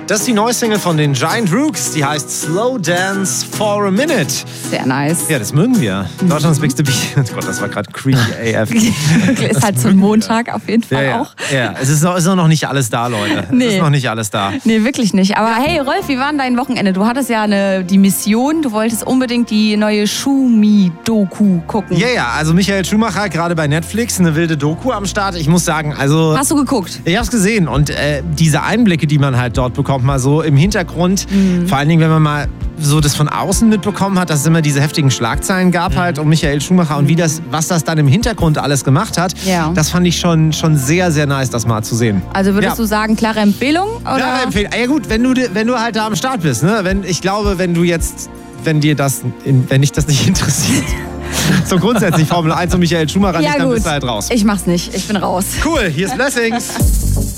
Das ist die neue Single von den Giant Rooks. Die heißt Slow Dance for a Minute. Sehr nice. Ja, das mögen wir. Deutschlands Big Beat. Oh Gott, das war gerade creepy AF. Ist halt so ein Montag auf jeden Fall auch. Ja, es ist noch nicht alles da, Leute. Nee. Es ist noch nicht alles da. Nee, wirklich nicht. Aber hey, Rolf, wie war denn dein Wochenende? Du hattest ja die Mission, du wolltest unbedingt die neue Schumi-Doku gucken. Ja, also Michael Schumacher, gerade bei Netflix, eine wilde Doku am Start. Ich muss sagen, also... Hast du geguckt? Ich hab's gesehen und diese Einblicke, die man halt dort bekommt, mal so im Hintergrund, vor allen Dingen, wenn man mal so das von außen mitbekommen hat, dass es immer diese heftigen Schlagzeilen gab halt um Michael Schumacher und was das dann im Hintergrund alles gemacht hat, das fand ich schon sehr, sehr nice, das mal zu sehen. Also würdest du sagen, klare Empfehlung? Oder? Klare Empfehlung. Ja gut, wenn du halt da am Start bist, ne? Ich glaube, wenn dich das nicht interessiert, so grundsätzlich Formel 1 und Michael Schumacher nicht, dann bist du halt raus. Ich mach's nicht, ich bin raus. Cool, hier ist Blessings.